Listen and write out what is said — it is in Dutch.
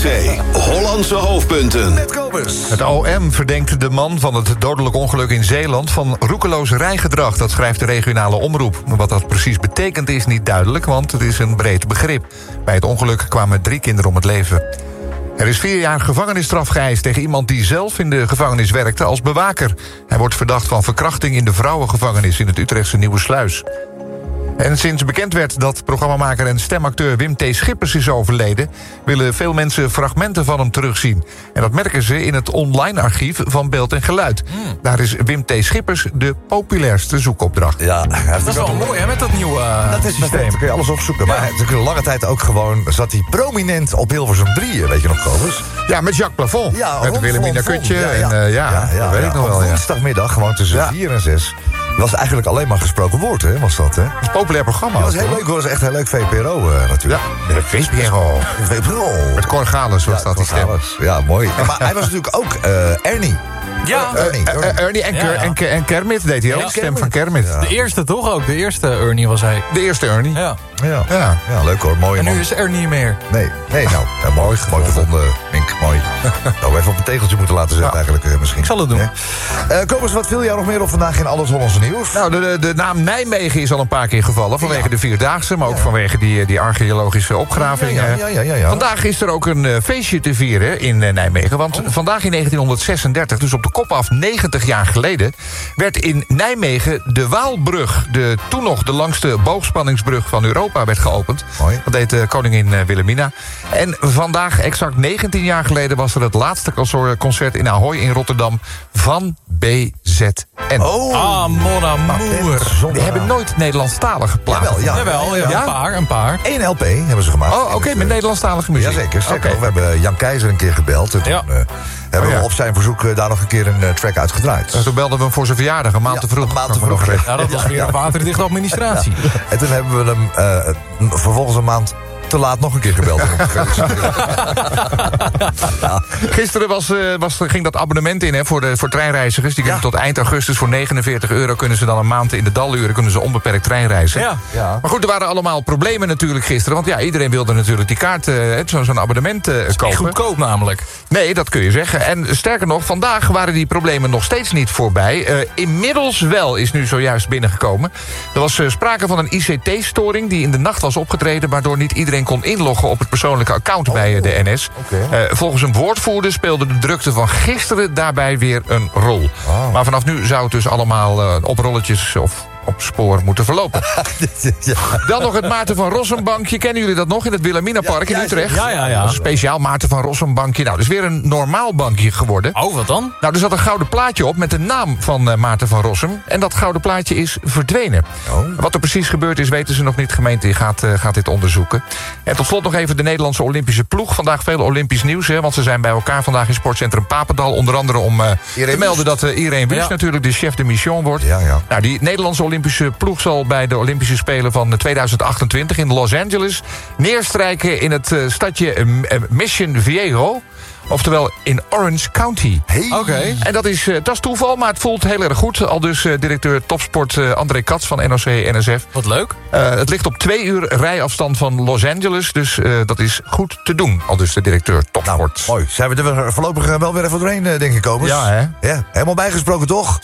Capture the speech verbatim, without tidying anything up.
C. Hollandse hoofdpunten. Met Kobus. Het O M verdenkt de man van het dodelijk ongeluk in Zeeland van roekeloos rijgedrag. Dat schrijft de regionale omroep. Wat dat precies betekent is niet duidelijk, want het is een breed begrip. Bij het ongeluk kwamen drie kinderen om het leven. Er is vier jaar gevangenisstraf geëist tegen iemand die zelf in de gevangenis werkte als bewaker. Hij wordt verdacht van verkrachting in de vrouwengevangenis in het Utrechtse Nieuwersluis. En sinds bekend werd dat programmamaker en stemacteur Wim T. Schippers is overleden, willen veel mensen fragmenten van hem terugzien. En dat merken ze in het online archief van Beeld en Geluid. Hmm. Daar is Wim T. Schippers de populairste zoekopdracht. Ja, hij heeft dat is wel mooi, hè, met dat nieuwe uh, dat is systeem. Dan kun je alles opzoeken. Ja. Maar hij, een lange tijd ook gewoon zat hij prominent op Hilversum drie, weet je nog, Kobus? Ja, met Jacques Plafond. Ja, met Wilhelmina Kutje. Ja, ja, ja. En, uh, ja, ja, ja, dat weet ja. ik nog Op wel, ja. woensdagmiddag, gewoon tussen Ja. vier en zes. Was eigenlijk alleen maar gesproken woord, hè, was dat, hè? Dat is een populair programma. Ja, dat was ook, heel hoor. leuk, was echt heel leuk V P R O uh, natuurlijk. Ja, de V P R O. V P R O. Met Cor Gales was Ja, dat, die stem. Gales. Ja, mooi. Ja, maar hij was natuurlijk ook uh, Ernie. Ja, Uh, Ernie. Uh, Ernie. uh, Ernie en, Ja, Ker- ja. en, Ker- en Kermit deed hij ook. Ja, De stem van Kermit. Ja. de eerste toch ook? De eerste Ernie was hij. De eerste Ernie. Ja. Ja. Ja. Ja. Ja, leuk hoor. Mooie En nu man. is er niet meer. Nee, nee, nou, ja, mooi, mooi gevonden, Mink, mooi. Nou, even op een tegeltje moeten laten zetten Ja. eigenlijk, uh, misschien. Ik zal het doen. Uh, Kobus, wat viel jou nog meer op vandaag in Alles Hollandse Nieuws? Nou, de, de, de naam Nijmegen is al een paar keer gevallen. Vanwege Ja. de Vierdaagse, maar ook vanwege die, die archeologische opgraving. Ja, ja, ja, ja, ja. Vandaag is er ook een uh, feestje te vieren in uh, Nijmegen. Want Oh. vandaag in negentienhonderdzesendertig, dus op de kop af negentig jaar geleden, werd in Nijmegen de Waalbrug, de toen nog de langste boogspanningsbrug van Europa, werd geopend. Mooi. Dat deed uh, koningin uh, Wilhelmina. En vandaag, exact negentien jaar geleden, was er het laatste concert in Ahoy in Rotterdam van B Z N. Oh, Ah, mon amour. Die hebben nooit Nederlandstalige platen. Jawel, ja. Jawel, ja, Ja? een paar, een paar. één L P hebben ze gemaakt. Oh, oké, okay, met Nederlandstalige muziek. Jazeker, sterker Oké. nog, we hebben Jan Keizer een keer gebeld. En toen Ja. uh, hebben Oh, ja. we op zijn verzoek uh, daar nog een keer een uh, track uitgedraaid. Dus toen belden we hem voor zijn verjaardag, een maand Ja, te vroeg. een maand te Kan ik me vroeg. nog herinneren. Ja, dat was weer een waterdichte administratie. En toen hebben we hem uh, vervolgens een maand te laat nog een keer gebeld. Gisteren was, uh, was, ging dat abonnement in hè, voor, de, voor treinreizigers. Die kunnen Ja. tot eind augustus voor negenenveertig euro... kunnen ze dan een maand in de daluren kunnen ze onbeperkt treinreizen. Ja. Ja. Maar goed, er waren allemaal problemen natuurlijk gisteren. Want ja, iedereen wilde natuurlijk die kaart, uh, zo, zo'n abonnement uh, kopen. Goedkoop namelijk. Nee, dat kun je zeggen. En sterker nog, vandaag waren die problemen nog steeds niet voorbij. Uh, inmiddels wel, is nu zojuist binnengekomen. Er was uh, sprake van een I C T-storing die in de nacht was opgetreden... waardoor niet iedereen kon inloggen op het persoonlijke account bij uh, de N S. Oké. Uh, volgens een woordvoerder speelde de drukte van gisteren daarbij weer een rol. Oh. Maar vanaf nu zou het dus allemaal uh, op rolletjes of op spoor moeten verlopen. Ja. Dan nog het Maarten van Rossumbankje. Kennen jullie dat nog in het Wilhelminapark Ja, in ja, Utrecht? ja, ja, ja. Een speciaal Maarten van Rossumbankje. Nou, dus weer een normaal bankje geworden. Oh, wat dan? Nou, er zat een gouden plaatje op met de naam van uh, Maarten van Rossum. En dat gouden plaatje is verdwenen. Oh. Wat er precies gebeurd is, weten ze nog niet. De gemeente gaat, uh, gaat dit onderzoeken. En tot slot nog even de Nederlandse Olympische ploeg. Vandaag veel Olympisch nieuws, hè, want ze zijn bij elkaar vandaag in sportcentrum Papendal. Onder andere om uh, te melden dat uh, Irene Wust Ja. natuurlijk de chef de mission wordt. Ja, ja. Nou, die Nederlandse Olympische ploeg zal bij de Olympische Spelen van tweeduizend achtentwintig in Los Angeles neerstrijken in het uh, stadje uh, Mission Viejo. Oftewel in Orange County. Hey. Oké. En dat is, uh, dat is toeval, maar het voelt heel erg goed. Al dus uh, directeur topsport uh, André Katz van N O C N S F. Wat leuk. Uh, het ligt op twee uur rijafstand van Los Angeles. Dus uh, dat is goed te doen. Al dus de directeur Nou, topsport. mooi. Zijn we er voorlopig wel weer even doorheen, denk ik, Kobus? Ja, hè? Ja, helemaal bijgesproken, toch?